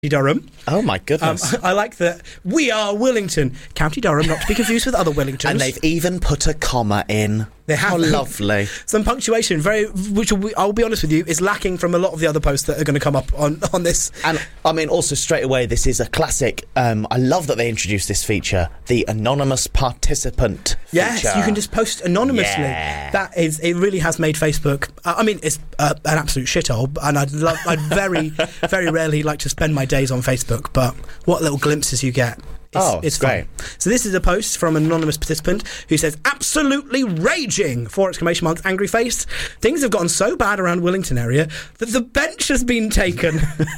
Durham. Oh my goodness. I like that. We are Willington, County Durham, not to be confused with other Willingtons. And they've even put a comma in. They have. How lovely. Some punctuation, which I'll be honest with you, is lacking from a lot of the other posts that are going to come up on this. And I mean, also straight away, this is a classic. I love that they introduced this feature, the anonymous participant feature. Yes, you can just post anonymously. Yeah. It really has made Facebook. I mean, it's an absolute shithole, and I'd very, very rarely like to spend my days on Facebook. But what little glimpses you get. It's great. Fun. So this is a post from an anonymous participant who says, absolutely raging! 4 exclamation marks, angry face. Things have gotten so bad around Willington area that the bench has been taken.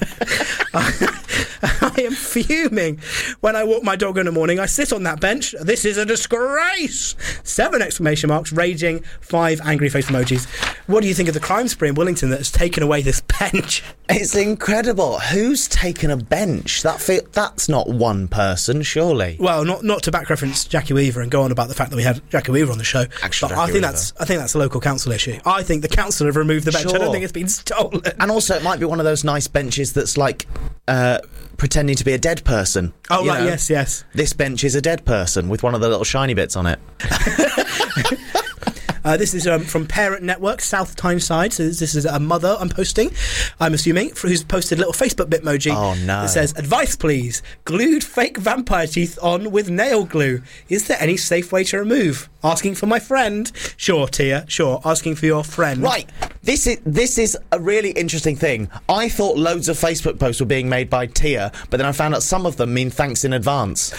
I am fuming. When I walk my dog in the morning, I sit on that bench. This is a disgrace! 7 exclamation marks, raging, 5 angry face emojis. What do you think of the crime spree in Willington that has taken away this bench? It's incredible. Who's taken a bench? That's not one person, surely. Well, not to back reference Jackie Weaver and go on about the fact that we had Jackie Weaver on the show. But I think that's a local council issue. I think the council have removed the bench. Sure. I don't think it's been stolen. And also, it might be one of those nice benches that's like pretending to be a dead person. Oh, right, yes. This bench is a dead person with one of the little shiny bits on it. This is from Parent Network, South Tyneside. So this is a mother I'm posting, I'm assuming, who's posted a little Facebook bitmoji. Oh, no. That says, advice please, glued fake vampire teeth on with nail glue. Is there any safe way to remove? Asking for my friend. Sure, Tia, sure. Asking for your friend. Right. This is a really interesting thing. I thought loads of Facebook posts were being made by Tia, but then I found out some of them mean thanks in advance.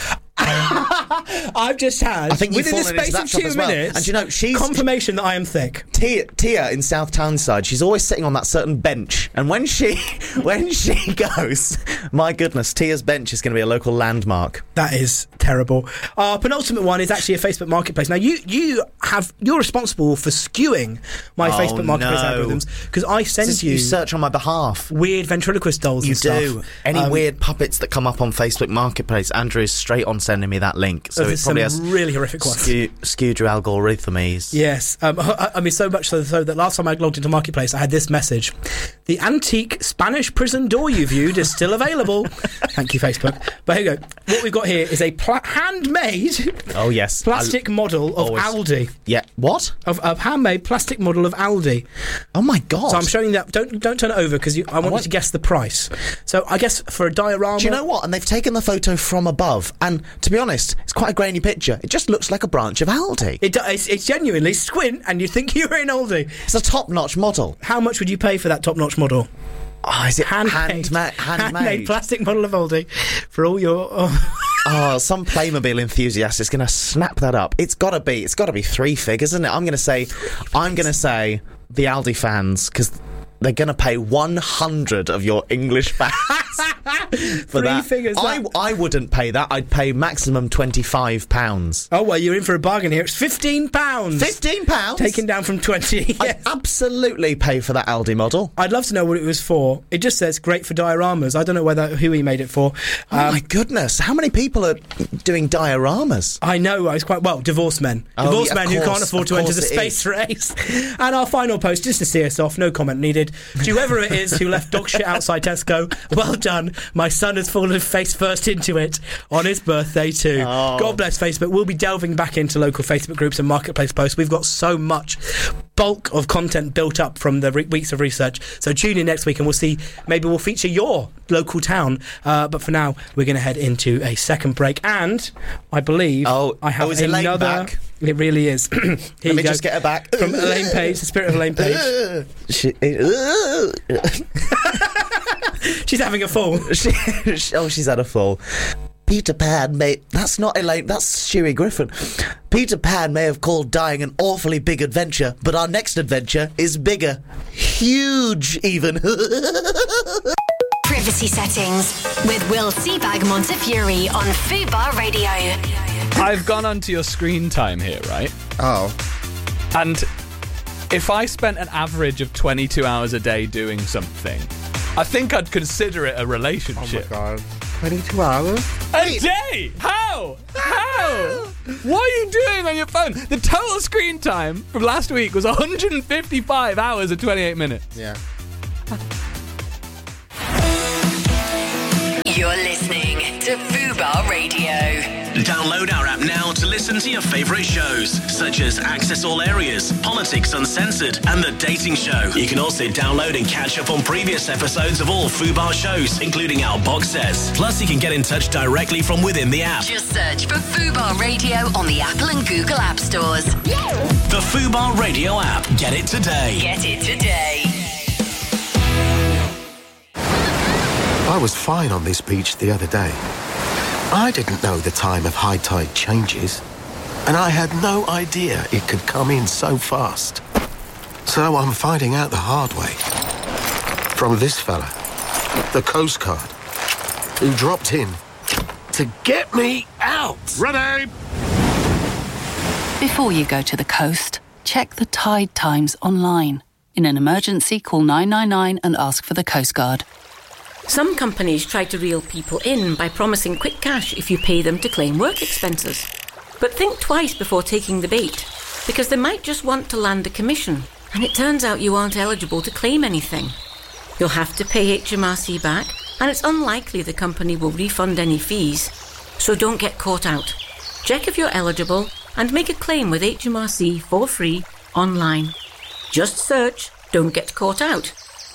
I've just had, I think within the space of 2 minutes, and you know, she's confirmation that I am thick. Tia in South Tyneside, she's always sitting on that certain bench, and when she goes, my goodness, Tia's bench is going to be a local landmark. That is terrible. Our penultimate one is actually a Facebook Marketplace. Now you're responsible for skewing my Facebook Marketplace algorithms, because I send you search on my behalf weird ventriloquist dolls. You and stuff. do. Any weird puppets that come up on Facebook Marketplace, Andrew is straight on sending me that link. So it probably has really horrific ones. Skewed your algorithms. Yes. I mean, so much so that last time I logged into Marketplace, I had this message. The antique Spanish prison door you viewed is still available. Thank you, Facebook. But here you go. What we've got here is a handmade plastic model of Aldi. Yeah. What? Of handmade plastic model of Aldi. Oh, my God. So I'm showing that. Don't turn it over, because I want you to guess the price. So I guess for a diorama... Do you know what? And they've taken the photo from above. And to be honest, it's quite a grainy picture. It just looks like a branch of Aldi. It's genuinely squint and you think you're in Aldi. It's a top-notch model. How much would you pay for that top-notch model? Oh, is it handmade? Handmade plastic model of Aldi for all your... Some Playmobil enthusiast is going to snap that up. It's got to be 3 figures, isn't it? I'm going to say the Aldi fans, because they're going to pay 100 of your English fans for 3 that. figures. I wouldn't pay that. I'd pay maximum £25. Oh, well, you're in for a bargain here. It's £15. £15? Taken down from 20. Yes. I'd absolutely pay for that Aldi model. I'd love to know what it was for. It just says great for dioramas. I don't know who he made it for. Oh, my goodness. How many people are doing dioramas? I know. It's quite... Well, divorced men. Divorced men who can't afford to enter the space race. And our final post, just to see us off, no comment needed. To whoever it is who left dog shit outside Tesco, well done. My son has fallen face first into it on his birthday too. Oh. God bless Facebook. We'll be delving back into local Facebook groups and Marketplace posts. We've got so much bulk of content built up from the weeks of research. So tune in next week and we'll see. Maybe we'll feature your local town. But for now, we're going to head into a second break. And I believe I have another... Back? It really is. Let me just get her back. From Elaine Page, the spirit of Elaine Page. She's having a fall. She's had a fall. Peter Pan may... That's not Elaine, that's Stewie Griffin. Peter Pan may have called dying an awfully big adventure, but our next adventure is bigger. Huge, even. Privacy settings with Will Seabag Montefiore on Fubar Radio. I've gone onto your screen time here, right? Oh. And if I spent an average of 22 hours a day doing something, I think I'd consider it a relationship. Oh my God. 22 hours? A day? How? What are you doing on your phone? The total screen time from last week was 155 hours and 28 minutes. Yeah. You're listening to Fubar Radio. Download our app now to listen to your favourite shows, such as Access All Areas, Politics Uncensored, and The Dating Show. You can also download and catch up on previous episodes of all Fubar shows, including our box sets. Plus, you can get in touch directly from within the app. Just search for Fubar Radio on the Apple and Google App Stores. The Fubar Radio app. Get it today. Get it today. I was fine on this beach the other day. I didn't know the time of high tide changes, and I had no idea it could come in so fast. So I'm finding out the hard way. From this fella, the Coast Guard, who dropped in to get me out. Ready! Before you go to the coast, check the tide times online. In an emergency, call 999 and ask for the Coast Guard. Some companies try to reel people in by promising quick cash if you pay them to claim work expenses. But think twice before taking the bait, because they might just want to land a commission, and it turns out you aren't eligible to claim anything. You'll have to pay HMRC back, and it's unlikely the company will refund any fees. So don't get caught out. Check if you're eligible and make a claim with HMRC for free online. Just search "Don't Get Caught Out."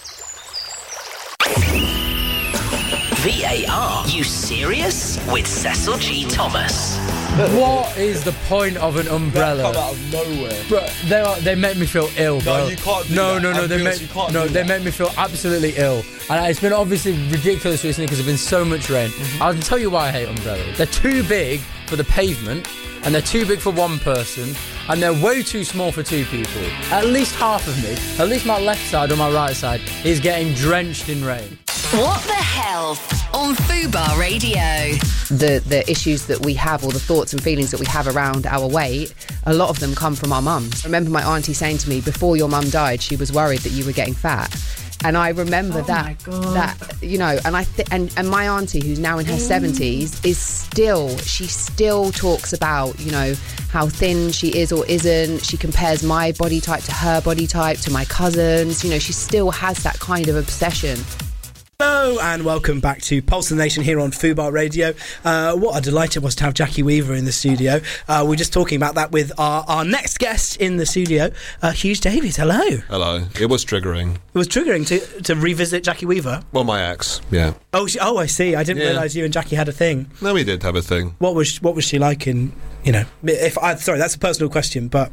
VAR, you serious? With Cecil G. Thomas. What is the point of an umbrella? Come out of nowhere. Bro, they make me feel ill, bro. No, you can't do that. They make me feel absolutely ill. And it's been obviously ridiculous recently because there's been so much rain. I can tell you why I hate umbrellas. They're too big for the pavement, and they're too big for one person, and they're way too small for two people. At least half of me, at least my left side or my right side, is getting drenched in rain. What the hell on Fubar Radio? The issues that we have, or the thoughts and feelings that we have around our weight, a lot of them come from our mums. I remember my auntie saying to me, before your mum died, she was worried that you were getting fat. And I remember that, you know, and and my auntie, who's now in her 70s, she still talks about, you know, how thin she is or isn't. She compares my body type to her body type, to my cousins. You know, she still has that kind of obsession. Hello and welcome back to Pulse of the Nation here on Fubar Radio. What a delight it was to have Jackie Weaver in the studio. We're just talking about that with our next guest in the studio, Huge Davies. Hello. Hello. It was triggering. It was triggering to revisit Jackie Weaver? Well, my ex, yeah. Oh, I see. I didn't realise you and Jackie had a thing. No, we did have a thing. What was she like in, you know, sorry, that's a personal question, but...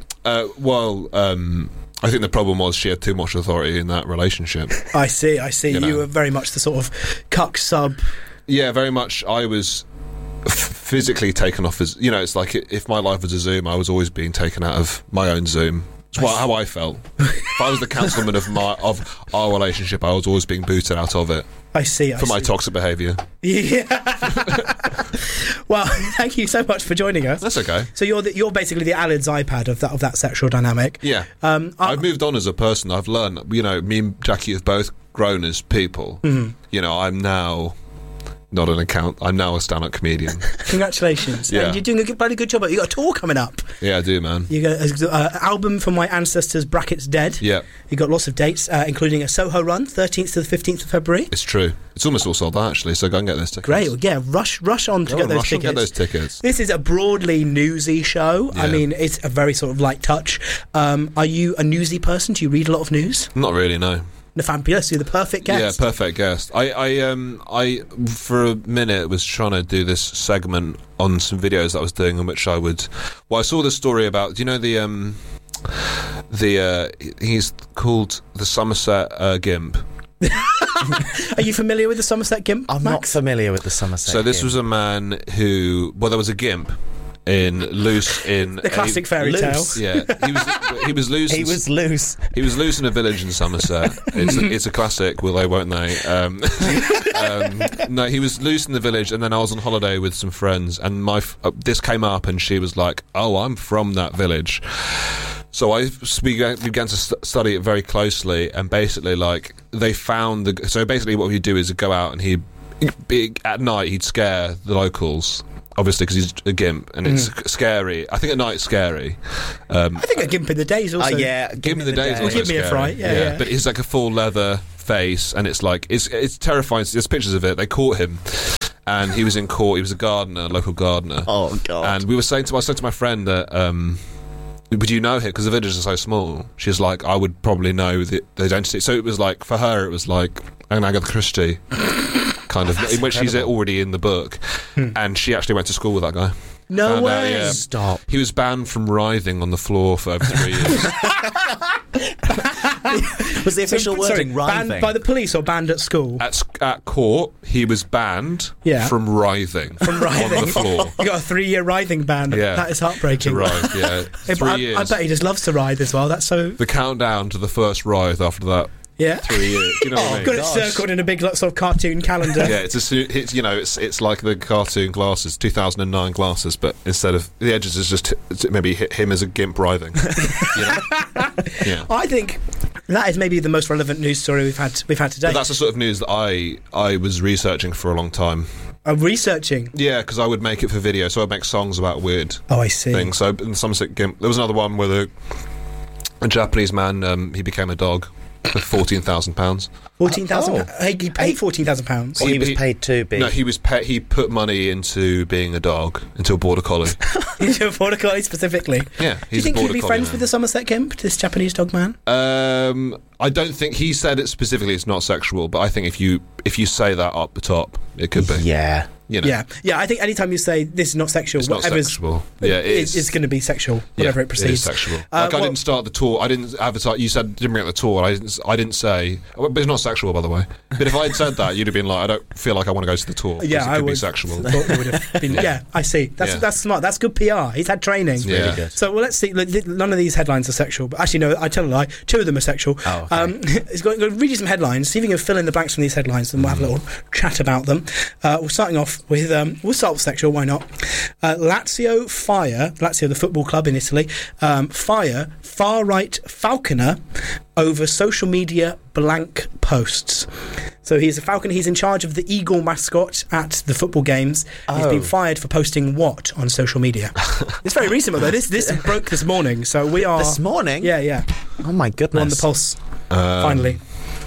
I think the problem was she had too much authority in that relationship. I see. You were very much the sort of cuck sub. Yeah, very much. I was physically taken off as... You know, it's like if my life was a Zoom, I was always being taken out of my own Zoom. It's how I felt. If I was the councilman of our relationship, I was always being booted out of it. I see. For my toxic behaviour. Yeah. Well, thank you so much for joining us. That's okay. So you're basically the Alan's iPad of that sexual dynamic. Yeah. I've moved on as a person. I've learned. You know, me and Jackie have both grown as people. Mm-hmm. You know, I'm now not an account. I'm now a stand-up comedian. Congratulations. Yeah. And you're doing a bloody good job. You got a tour coming up. Yeah, I do, man. You got an album from my ancestors, Brackets Dead. Yeah. You got lots of dates, including a Soho run, 13th to the 15th of February. It's true. It's almost all sold out, actually, so go and get those tickets. Great. Well, yeah, rush on to get those tickets. Get those tickets. This is a broadly newsy show. Yeah. I mean, it's a very sort of light touch. Are you a newsy person? Do you read a lot of news? Not really, no. Fabulous, you're the perfect guest. Yeah, perfect guest. I for a minute was trying to do this segment on some videos that I was doing in which I would... Well, I saw this story about... Do you know he's called the Somerset Gimp? Are you familiar with the Somerset Gimp, I'm not familiar with the Somerset Gimp. So this Gimp. was a man who... Well, there was a gimp in the classic fairy tale. Yeah, he was loose. He was loose. He was loose in a village in Somerset. It's a classic. Will they? Won't they? No, he was loose in the village, and then I was on holiday with some friends, and this came up, and she was like, "Oh, I'm from that village." So I began to study it very closely, and basically, like, they found so basically, what he'd do is go out and at night he'd scare the locals. Obviously, because he's a gimp, and it's scary. I think at night it's scary. I think a gimp in the day is also... yeah, gimp in the day is also Give me scary. A fright, yeah. But it's like a full leather face, and it's like... It's terrifying. There's pictures of it. They caught him. and he was in court. He was a gardener, local gardener. Oh God! And I said to my friend that, would you know him? Because the villages are so small. She's like, I would probably know the identity. So it was like, for her, it was like an Agatha Christie kind of, in which she's already in the book. And she actually went to school with that guy. No way! Out, Stop. He was banned from writhing on the floor for over 3 years. Was the official wording writhing? Banned by the police or banned at school? At court, he was banned from writhing. From writhing on the floor. You got a 3-year writhing ban. Yeah. That is heartbreaking. To writhe, yeah. 3 years. I bet he just loves to writhe as well. That's so... The countdown to the first writhe after that. Yeah. 3 years. You know what I mean? Got it circled in a big sort of cartoon calendar. Yeah, it's like the cartoon glasses, 2009 glasses, but instead of the edges is just maybe hit him as a gimp writhing. Yeah. I think that is maybe the most relevant news story we've had today. But that's the sort of news that I was researching for a long time. Researching? Yeah, because I would make it for video, so I'd make songs about weird I see. things. So in Somerset Gimp, there was another one where a Japanese man, he became a dog. For £14,000. £14,000. He paid £14,000. He was paid to be. No, he put money into being a dog, into a border collie. Into a border collie specifically. Yeah, do you think he'd be friends with the Somerset Gimp, this Japanese dog man? I don't think he said it specifically. It's not sexual, but I think if you say that up the top, it could be. Yeah. You know. Yeah. I think anytime you say this is not sexual, it's not sexual. Yeah, it's going to be sexual. Whatever it proceeds. It is sexual. I didn't start the tour. I didn't advertise. You said didn't bring up the tour. I didn't say. But it's not sexual, by the way. But if I had said that, you'd have been like, I don't feel like I want to go to the tour. Yeah, it I could would. Be sexual. Thought it would have been. Yeah, I see. That's smart. That's good PR. He's had training. Really good. So let's see. None of these headlines are sexual. But actually, no. I tell a lie. 2 of them are sexual. Oh, okay. He's going to read you some headlines. See if you can fill in the blanks from these headlines, and we'll have a little chat about them. We're starting off with. We'll start with sexual. Why not? Lazio, the football club in Italy, fire far-right falconer over social media blank posts. So he's a falconer. He's in charge of the eagle mascot at the football games. He's been fired for posting what on social media? It's very recent, though. This broke this morning, so we are this morning. Yeah. Oh my goodness! We're on the pulse. Finally.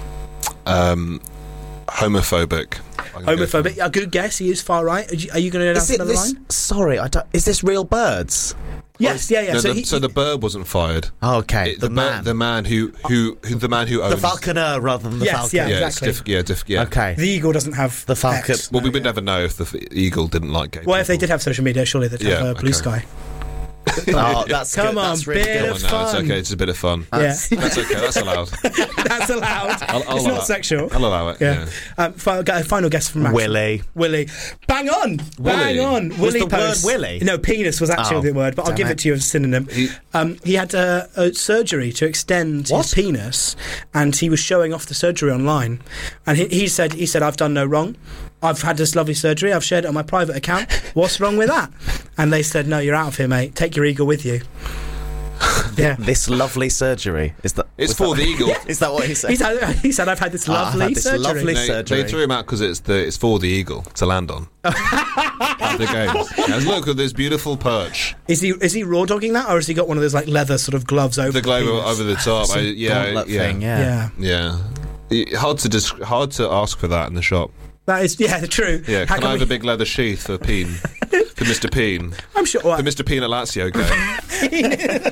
Homophobic. A good guess. He is far right. Are you going to announce another line? Sorry, is this real birds? Yes, yeah. No, so the bird wasn't fired. Oh, okay, the man who owns the falconer rather than the falcon. Yeah, exactly. Yeah. Okay. The eagle doesn't have the falcon. X. Well, we would never know if the eagle didn't like gay people. Well, if they did have social media, surely they'd have Blue Sky. Oh, that's Come good. on, that's really bit good. of fun. It's okay. It's a bit of fun. That's okay. That's allowed. That's allowed. It's not sexual. I'll allow it. Yeah. Final guess from Max. Willy. Bang on. Bang on. Was Willy the post. word Willy? No, penis was actually the word, but I'll give it to you as a synonym. He had a surgery to extend his penis, and he was showing off the surgery online. And he said, I've done no wrong. I've had this lovely surgery. I've shared it on my private account. What's wrong with that? And they said, no, you're out of here, mate. Take your eagle with you. Yeah. This lovely surgery. It's for the eagle. Is that what he said? He said, I've had this lovely surgery. surgery. They threw him out because it's for the eagle to land on. The games. Look at this beautiful perch. Is he raw dogging that, or has he got one of those like leather sort of gloves over the glove over the top? Thing, yeah. Hard to ask for that in the shop. That is, true. Yeah, can I have a big leather sheath for Peen? For Mr. Peen? I'm sure. For Mr. Peen at Lazio game.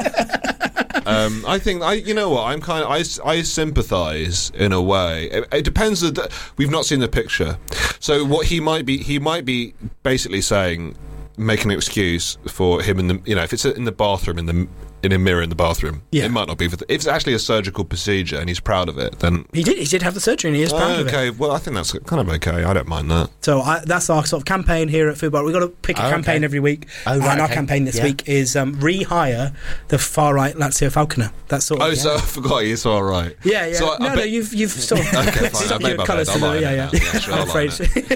I think you know what? I sympathise in a way. It depends. We've not seen the picture, so what he might be basically saying, making an excuse for him in the if it's in the bathroom in a mirror in the bathroom. It might not be if it's actually a surgical procedure and he's proud of it, then he did have the surgery and he is proud of it. Okay, well I think that's kind of okay. I don't mind that. So that's our sort of campaign here at Foodbar. We've got to pick a campaign every week, and our campaign this week is rehire the far right Lazio falconer. That's sort of. So I forgot he's all right. Yeah. So you've sort of okay, fine. I made my bed. I'm afraid.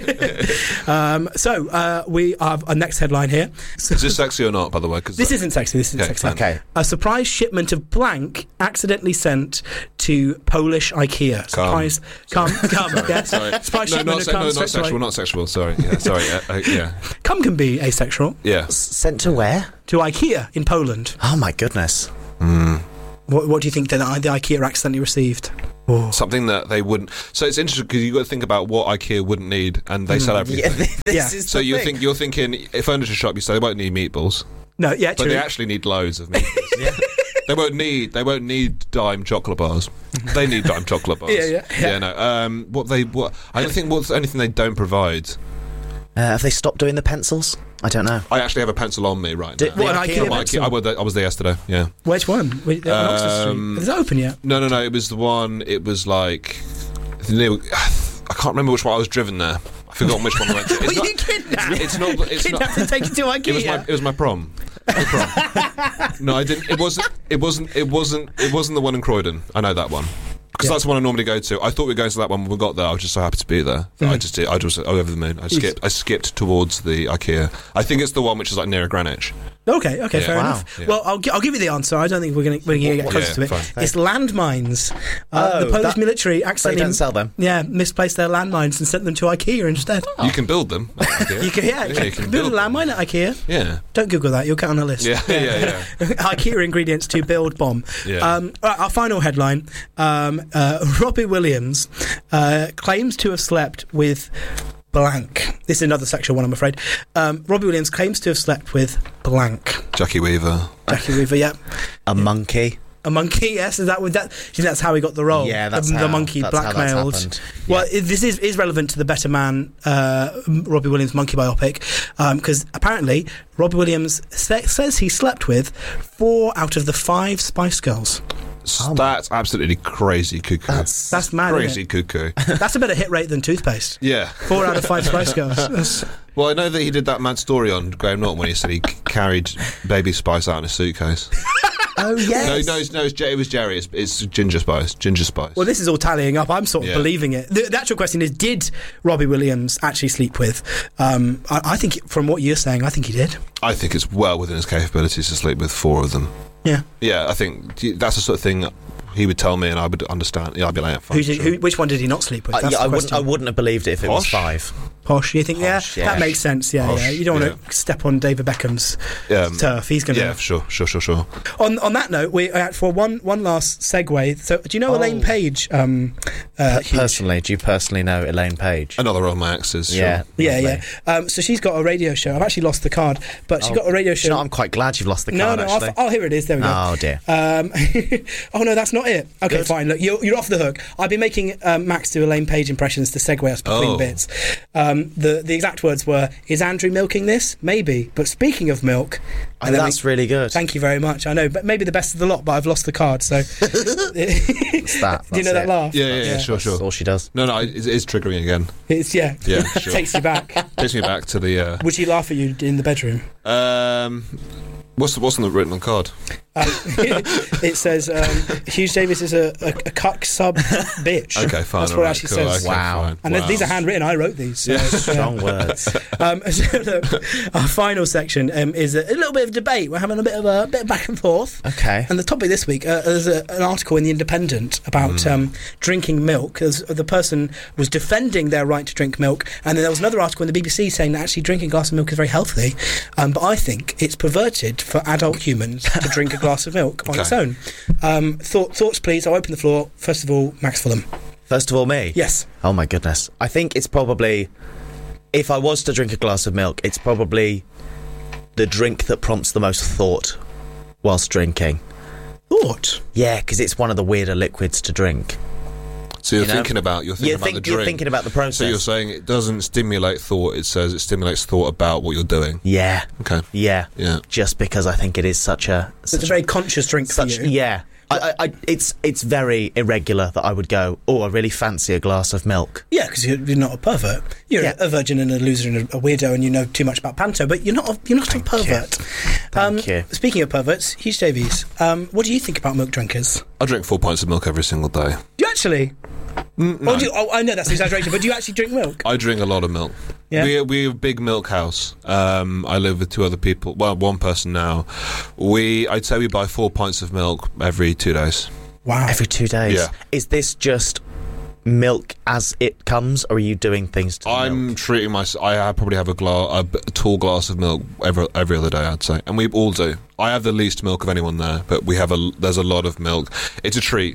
So we have our next headline here. Is this sexy or not, by the way? This isn't sexy. This isn't sexy. Okay. A surprise shipment of blank accidentally sent to Polish IKEA. Surprise, come. Yes. Sorry. Surprise shipment not sexual. Sorry. Yeah. Sorry. Yeah. Come can be asexual. Yeah. Sent to where? To IKEA in Poland. Oh my goodness. What do you think that the IKEA accidentally received? Something that they wouldn't. So it's interesting because you've got to think about what IKEA wouldn't need, and they sell everything. So you're thinking, if furniture shop, you say they won't need meatballs. No, yeah, but they actually need loads of meatballs. They won't need dime chocolate bars. They need dime chocolate bars. Yeah. No. I don't think what's the only thing they don't provide. Have they stopped doing the pencils? I don't know. I actually have a pencil on me right now. What, an IKEA pencil? I was there yesterday. Yeah. Which one? On Oxford Street. Is it open yet? No. It was the one. It was like I can't remember which one I was driven there. I forgot which one I went to. Were you kidnapped? It's not. Kidnapped and taken to IKEA. It was my prom. No, I didn't. It wasn't the one in Croydon. I know that one. Because that's the one I normally go to. I thought we were going to that one when we got there. I was just so happy to be there. I was over the moon. I skipped towards the IKEA. I think it's the one which is like near Greenwich. Okay, fair enough. Yeah. Well, I'll give you the answer. I don't think we're going to get closer to it. Fine. It's landmines. The Polish military accidentally they don't sell them. Yeah, misplaced their landmines and sent them to IKEA instead. You can build them. You can build a landmine at IKEA. Yeah. Don't Google that. You'll get on a list. Yeah. IKEA ingredients to build bomb. Yeah. Right, our final headline. Robbie Williams claims to have slept with blank. This is another sexual one, I'm afraid. Robbie Williams claims to have slept with blank. Jackie Weaver, yeah. A monkey. A monkey, yes. Is that you think that's how he got the role? Yeah, that's the monkey blackmailed. Well, this is relevant to the Better Man Robbie Williams monkey biopic because apparently Robbie Williams says he slept with 4 out of the 5 Spice Girls. That's absolutely crazy cuckoo. That's mad. Crazy cuckoo. That's a better hit rate than toothpaste. Yeah. 4 out of 5 Spice Girls. Well, I know that he did that mad story on Graham Norton when he said he carried Baby Spice out in a suitcase. Oh, yes. No, it was Jerry. It's Ginger Spice. Well, this is all tallying up. I'm sort of believing it. The actual question is, did Robbie Williams actually sleep with? I think, from what you're saying, I think he did. I think it's well within his capabilities to sleep with 4 of them. Yeah, I think that's the sort of thing he would tell me and I would understand. Yeah, I'd be like, which one did he not sleep with? I wouldn't have believed it if it was 5. Posh, you think? Posh, yeah, that makes sense. Yeah, Posh, you don't want to step on David Beckham's turf. He's going to. Yeah, sure. On that note, we for one last segue. So, do you know Elaine Page? Personally, do you personally know Elaine Page? Another one of my exes. Yeah. So she's got a radio show. I've actually lost the card, but she got a radio show. You know, I'm quite glad you've lost the card. No, here it is. There we go. Oh dear. Oh no, that's not it. Okay, Good. fine. Look, you're off the hook. I've been making Max do Elaine Page impressions to segue us between bits. The exact words were, "Is Andrew milking this? Maybe. But speaking of milk..." That's really good. Thank you very much. I know, but maybe the best of the lot, but I've lost the card, so... That's Do you know that laugh? Yeah, sure. That's all she does. No, it is triggering again. It's, sure. Takes you back. Takes me back to the... Would she laugh at you in the bedroom? What's on the written on card? It says Hugh Davis is a cuck sub bitch. Okay, fine. That's what it actually says. Okay, wow. And these are handwritten. I wrote these. So, strong words. So look, our final section is a little bit of debate. We're having a bit of back and forth. Okay. And the topic this week, there's an article in The Independent about drinking milk. The person was defending their right to drink milk, and then there was another article in the BBC saying that actually drinking a glass of milk is very healthy. But I think it's perverted for adult humans to drink a glass of milk on its own. Thoughts, please. I'll open the floor. First of all, Max Fulham. First of all, me? Yes. Oh my goodness. I think it's probably, if I was to drink a glass of milk, it's probably the drink that prompts the most thought whilst drinking. Thought? Yeah, because it's one of the weirder liquids to drink. So you're thinking about the drink. You're thinking about the process. So you're saying it doesn't stimulate thought. It says it stimulates thought about what you're doing. Yeah. Okay. Yeah. Yeah. Just because I think it is such a very conscious drink for you. Yeah. It's very irregular that I would go, I really fancy a glass of milk. Yeah, because you're not a pervert. You're a virgin and a loser and a weirdo, and you know too much about panto, but you're not a pervert. Thank you. Speaking of perverts, Hugh Davies, what do you think about milk drinkers? I drink 4 pints of milk every single day. Do you actually? No. I know that's an exaggeration, but do you actually drink milk? I drink a lot of milk. Yeah. We're a big milk house. I live with 2 other people. Well, 1 person now. I'd say we buy 4 pints of milk every 2 days. Wow. Every 2 days? Yeah. Is this just milk as it comes, or are you doing things to I'm milk? treating myself. I probably have a tall glass of milk every other day, I'd say, and we all do. I have the least milk of anyone there, but there's a lot of milk. It's a treat.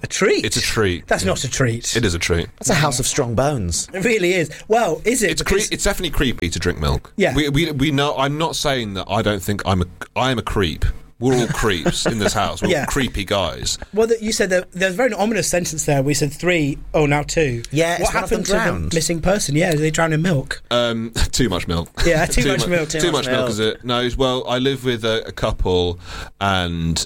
A treat? It's a treat. That's not a treat. It is a treat. That's a house of strong bones. It really is. Well, is it? It's definitely creepy to drink milk. Yeah. We know. I'm not saying that I don't think I am a creep. We're all creeps in this house. We're all creepy guys. Well, you said there's a very ominous sentence there. We said 3, now 2. Yeah, what happened to the missing person? Yeah, they drowned in milk. Too much milk. Yeah, too much milk. Too much milk is it? No, well, I live with a couple, and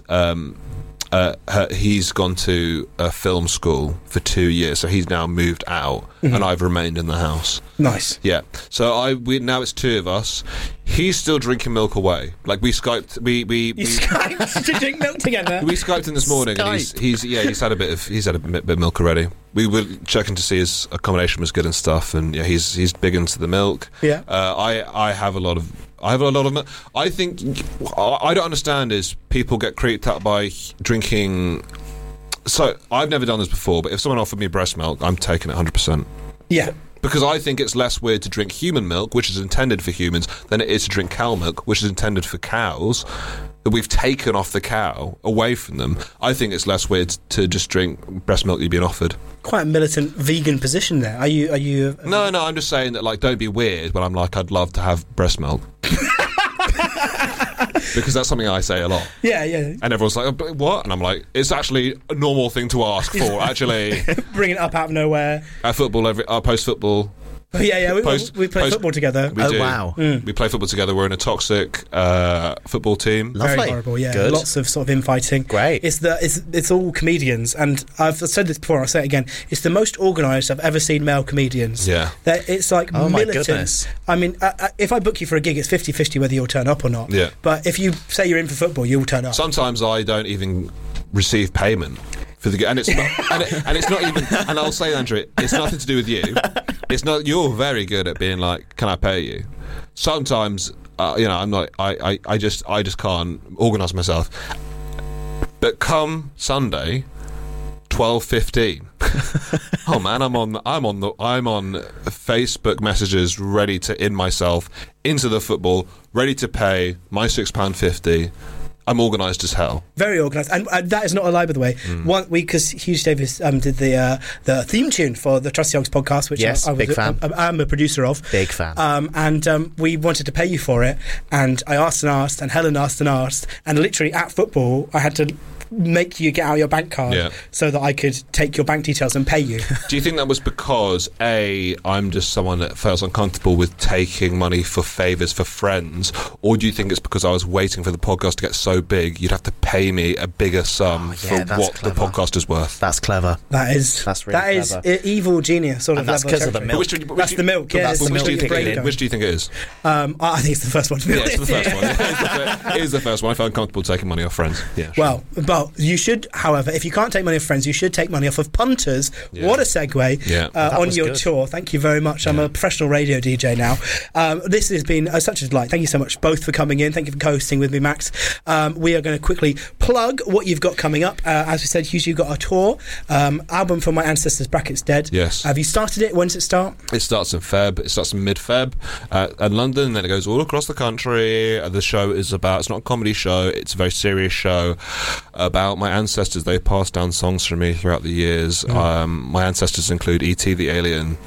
he's gone to a film school for 2 years, so he's now moved out, and I've remained in the house. Nice. Yeah. So now it's 2 of us. He's still drinking milk away. Like we Skyped. We Skyped to drink milk together. We Skyped him this morning, and he's had a bit of milk already. We were checking to see his accommodation was good and stuff, and yeah, he's big into the milk. Yeah. I have a lot of milk. I think I don't understand is people get creeped out by drinking. So I've never done this before, but if someone offered me breast milk, I'm taking it 100%. Yeah. Because I think it's less weird to drink human milk, which is intended for humans, than it is to drink cow milk, which is intended for cows, that we've taken off the cow, away from them. I think it's less weird to just drink breast milk you've been offered. Quite a militant vegan position there. Are you? No, I'm just saying that, like, don't be weird when I'm like, I'd love to have breast milk. Because that's something I say a lot. Yeah. And everyone's like, what? And I'm like, it's actually a normal thing to ask for, actually. Bring it up out of nowhere. Post-football. Yeah. We play football together. We do. Wow. We play football together. We're in a toxic football team. Lovely. Very horrible, yeah. Good. Lots of sort of infighting. Great. It's all comedians, and I've said this before, I'll say it again. It's the most organised I've ever seen male comedians. Yeah. It's like militant. My goodness. I mean, if I book you for a gig, it's 50-50 whether you'll turn up or not. Yeah. But if you say you're in for football, you'll turn up. Sometimes I don't even receive payment for the and it's not, and it's not even. And I'll say, Andrew, it's nothing to do with you. It's not. You're very good at being like, can I pay you? Sometimes, I'm not. I just can't organise myself. But come Sunday, 12:15. Oh man, I'm on Facebook messages, ready to in myself into the football, ready to pay my £6.50. I'm organised as hell. Very organised, and that is not a lie, by the way. Because Hughes Davis did the theme tune for the Trusty Hogs podcast, which big fan. I'm a producer of. Big fan. And we wanted to pay you for it, and I asked, and Helen asked, and literally at football, I had to make you get out your bank card so that I could take your bank details and pay you. Do you think that was because I'm just someone that feels uncomfortable with taking money for favours for friends, or do you think it's because I was waiting for the podcast to get so big you'd have to pay me a bigger sum for what the podcast is worth? That's clever. That's really clever. Evil genius sort of. That's because of the milk. That's the milk. Yeah, which do you think it is? I think it's the first one. Yeah, it's the first one. It is the first one. I felt uncomfortable taking money off friends. Yeah. Sure. Well, you should, however, if you can't take money off friends, you should take money off of punters. Yeah. What a segue on your tour. Thank you very much. I'm a professional radio DJ now. This has been such a delight. Thank you so much both for coming in. Thank you for co-hosting with me, Max. We are going to quickly plug what you've got coming up. As we said, Hughes, you've got a tour. Album from My Ancestors, Brackets Dead. Yes. Have you started it? When does it start? It starts in Feb. It starts in mid-Feb at London, and then it goes all across the country. The show is it's not a comedy show, it's a very serious show about my ancestors. They passed down songs from me throughout the years. My ancestors include E.T. the Alien,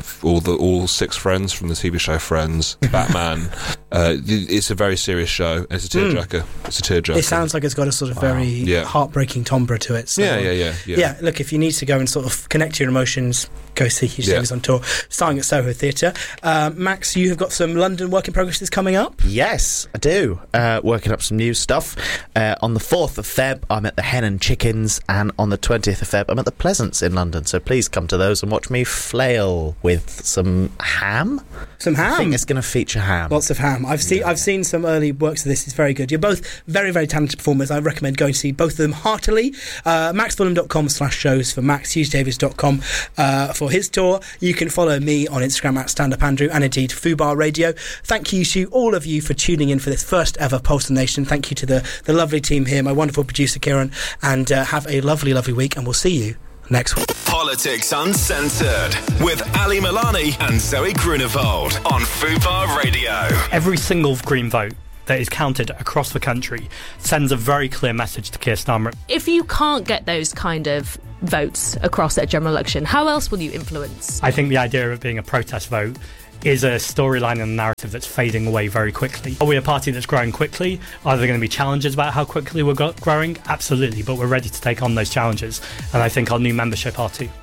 all 6 friends from the TV show Friends, Batman. It's a very serious show. It's a tearjerker. It's a tearjerker. It sounds like it's got a sort of very heartbreaking timbre to it. So, yeah. Look, if you need to go and sort of connect your emotions, go see Hughes Davis on tour, starting at Soho Theatre. Max, you have got some London work in progresses coming up? Yes, I do. Working up some new stuff. On the 4th of Feb, I'm at the Hen and Chickens, and on the 20th of Feb, I'm at the Pleasance in London. So please come to those and watch me flail with some ham. Some ham? I think it's going to feature ham. Lots of ham. I've seen some early works of this. It's very good. You're both very, very talented performers. I recommend going to see both of them heartily. maxfulham.com/shows for Max, HughesDavis.com for his tour. You can follow me on Instagram at StandUpAndrew, and indeed Fubar Radio. Thank you to all of you for tuning in for this first ever Pulse of the Nation. Thank you to the lovely team here, my wonderful producer Kieran, and have a lovely, lovely week, and we'll see you next week. Politics Uncensored with Ali Milani and Zoe Grunewald on Fubar Radio. Every single Green vote that is counted across the country sends a very clear message to Keir Starmer. If you can't get those kind of votes across that general election, how else will you influence? I think the idea of it being a protest vote is a storyline and a narrative that's fading away very quickly. Are we a party that's growing quickly? Are there going to be challenges about how quickly we're growing? Absolutely, but we're ready to take on those challenges, and I think our new membership are too.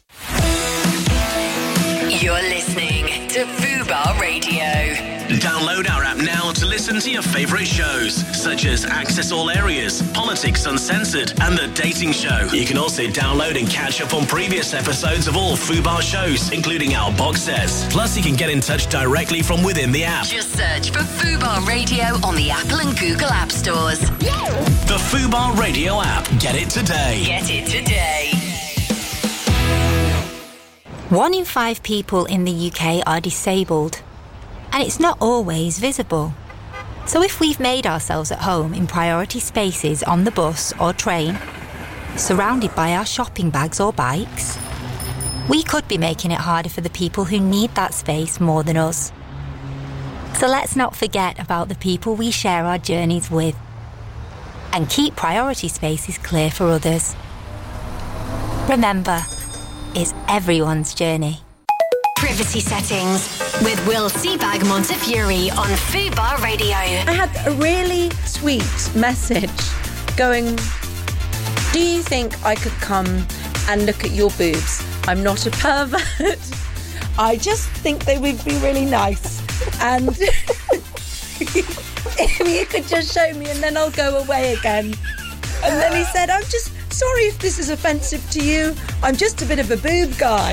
You're listening to Fubar Radio. Download our app now to listen to your favourite shows, such as Access All Areas, Politics Uncensored, and The Dating Show. You can also download and catch up on previous episodes of all Fubar shows, including our box sets. Plus, you can get in touch directly from within the app. Just search for Fubar Radio on the Apple and Google App Stores. The Fubar Radio app. Get it today. Get it today. 1 in 5 people in the UK are disabled, and it's not always visible. So if we've made ourselves at home in priority spaces on the bus or train, surrounded by our shopping bags or bikes, we could be making it harder for the people who need that space more than us. So let's not forget about the people we share our journeys with, and keep priority spaces clear for others. Remember, it's everyone's journey. Privacy settings with Will Seabag Montefiore on Fubar Radio. I had a really sweet message going, do you think I could come and look at your boobs? I'm not a pervert. I just think they would be really nice. And if you could just show me and then I'll go away again. And then he said, I'm just sorry if this is offensive to you. I'm just a bit of a boob guy.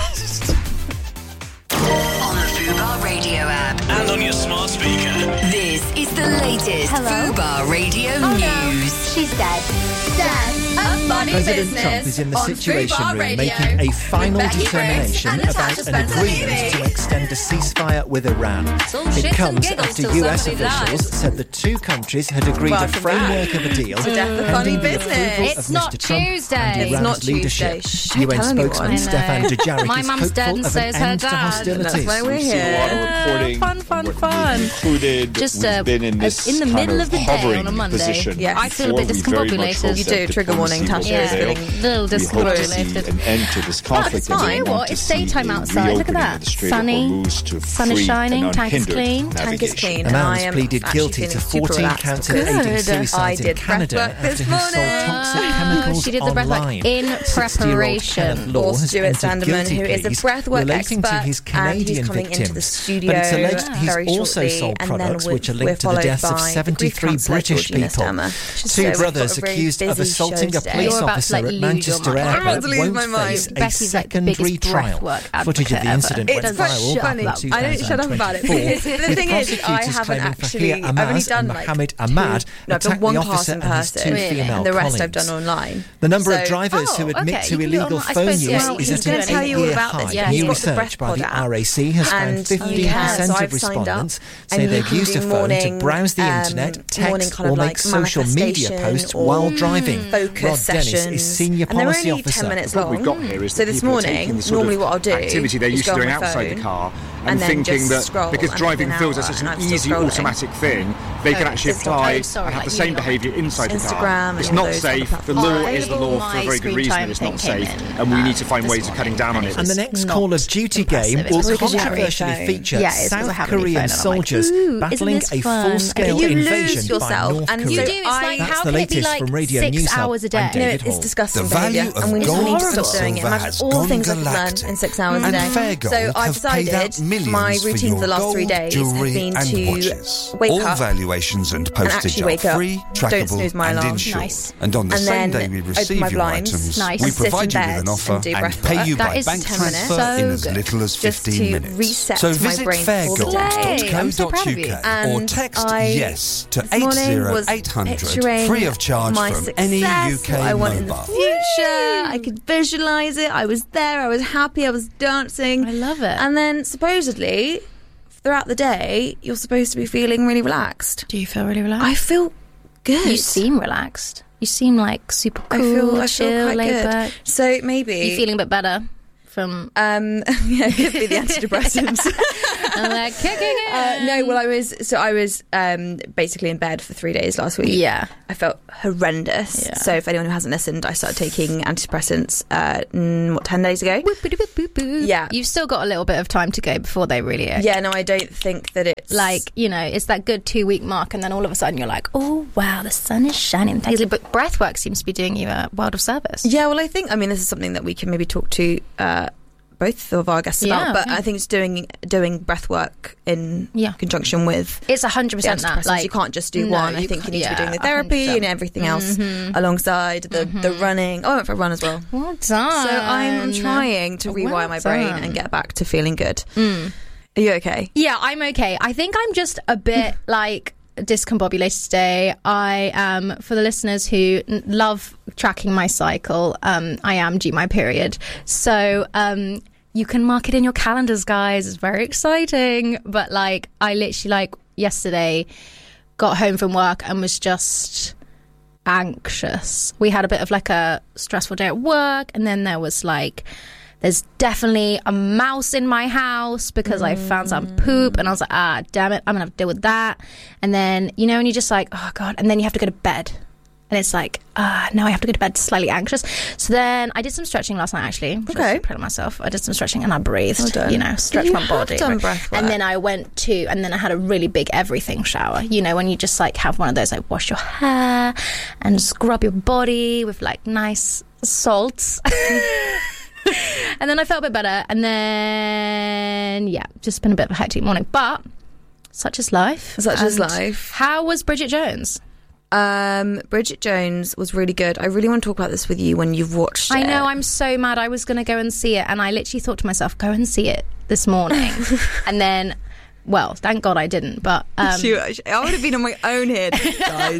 On the Fubar Radio app. And on your smart speaker. This is the latest Fubar Radio news. She's dead. President Trump is in the Situation Room making a final determination about an agreement to extend a ceasefire with Iran. It comes after US officials said the two countries had agreed a framework of a deal pending the approval of Mr. Trump and Iran's leadership. UN spokesman Stefan Dujarric My is mum's dead hopeful and of so an is her end to dad. hostilities. That's why we're here. Fun. Just been in this in the middle of the day on a Monday. Position I feel a bit discombobulated. You do, trigger warning, Tasha. Yeah, feeling a little discombobulated. An end to this conflict. Do you know what? It's daytime outside. Look at that. Sunny. Sun is shining. Tank is clean. Tank is clean. A man has pleaded guilty to 14 counts of aiding suicides in Canada after he sold toxic chemicals She did the breathwork online. in preparation. Or Stuart Sandeman, who is a breathwork relating expert, to his and he's Canadian coming into the victims. studio But it's alleged very he's also shortly, sold and then products which are we're linked to the followed deaths of by the 73 grief counsellor, British Georgina people. Stammer. Two So we've brothers got a very accused of busy assaulting show a today. police You're about to, officer like, at lose Manchester your mind. I'm about Airport to lose won't my mind. face a Becky's, like, the secondary biggest trial. breathwork Footage of the advocate incident ever. went It's viral funny. back in I don't shut up about it. 2024, The with thing is, I prosecutors haven't claiming actually. Fahir I've only Amaz done and like Mohammed two. Ahmad No, I've done attacked one the class officer in and his person, two female and the rest I've colleagues. done online. The number of So- drivers who admit to illegal I phone suppose, use yeah, is he's at gonna an tell you all 8-year about high. this. Yeah, New he's got the research by the Breath Pod RAC has found And 15% so of I've signed up, respondents and say they've you can used do a phone morning, to browse the internet, morning text, kind of or make like social media manifestation posts or while driving. focus Rod Dennis sessions, is senior and they're policy only officer. 10 minutes What long. we've got here is So that this people are taking morning, the sort normally of what I'll do activity they're is used to go on doing my outside phone the car and and then thinking just that scroll, because and driving an feels hour, as such and an I'm still easy scrolling. automatic thing, they can actually it's not apply code, sorry, and have like the same you know, behaviour inside the Instagram car. and It's all not those safe. other The law platforms. is the law for a very good screen reason. time It's not thing came safe, in, and we need to find this ways of cutting down on it. And the next not Call of Duty game impressive. will It's because you have controversially a phone. feature Yeah, it's because I South have a Korean phone and I'm like, soldiers ooh, battling isn't a this fun? full-scale You lose invasion by yourself, North and Korea. You do. It's like, That's how the can it be latest like from Radio 6 News Hub. hours a I'm day? David It's Hall. disgusting The value behaviour, of and we need gold to stop and doing it. silver And that's has all gone things I could learn galactic. in 6 hours a And day. Fairgold So I've have paid decided out millions my for routine your for the last 3 gold, days has jewellery been and to watches. wake All up valuations and and postage actually are wake up, free, don't trackable snooze my and alarm. insured. Nice. And on the And same then day we open receive my your blinds, items, Nice. we and sit in provide you with bed an offer and do and breath pay work. you That by is bank 10 transfer minutes. in as So little as just 15 to minutes. reset So my visit brain for the day. I'm so proud of you. fairgold.co.uk or And text I, yes to this morning, was 80800 picturing free of charge my from success, any what I UK want in the mobile. future. I could visualise it. I was there. I was happy. I was dancing. I love it. And then supposedly, throughout the day, you're supposed to be feeling really relaxed. Do you feel really relaxed? I feel good. You seem relaxed. You seem like super cool, I feel chill, quite laid good. back. So maybe You feeling a bit better from? yeah, it could be the antidepressants. And they're kicking it. No, well, I was basically in bed for 3 days last week. Yeah. I felt horrendous. Yeah. So if anyone who hasn't listened, I started taking antidepressants 10 days ago. Yeah. You've still got a little bit of time to go before they really are. Yeah, no, I don't think that it's... Like, you know, it's that good 2-week mark, and then all of a sudden you're like, oh, wow, the sun is shining. But breathwork seems to be doing you a world of service. Yeah, well, I think, this is something that we can maybe talk to both of our guests about, but I think it's doing breath work in conjunction with... It's 100% that. Like, you can't just do one. I think you need to be doing the therapy 100%. And everything else alongside the running. Oh, I went for a run as well. Well done. So I'm trying to rewire my brain and get back to feeling good. Are you okay? Yeah, I'm okay. I think I'm just a bit like discombobulated today. I am, for the listeners who love tracking my cycle, I am due my period. So you can mark it in your calendars, guys. It's very exciting. But like, I literally like yesterday got home from work and was just anxious. We had a bit of like a stressful day at work, and then there was like... There's definitely a mouse in my house because I found some poop, and I was like, damn it, I'm going to have to deal with that. And then, you know, and you're just like, oh, God. And then you have to go to bed. And it's like, now I have to go to bed slightly anxious. So then I did some stretching last night, actually. Okay. Proud of myself. I did some stretching and I breathed, you know, stretched my body. Done breath work. And then I went to, and then I had a really big everything shower. You know, when you just like have one of those, like wash your hair and scrub your body with like nice salts. And then I felt a bit better, and then just been a bit of a hectic morning, but such is life. How was Bridget Jones? Bridget Jones was really good. I really want to talk about this with you when you've watched it. I know, I'm so mad. I was going to go and see it, and I literally thought to myself, go and see it this morning. And then, well, thank God I didn't, but... I would have been on my own here, guys.